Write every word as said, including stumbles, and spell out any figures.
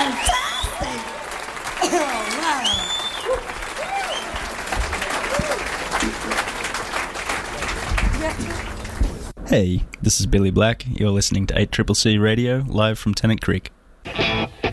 fantastic! Oh, wow. Hey, this is Billy Black. You're listening to eight C C C Radio, live from Tennant Creek.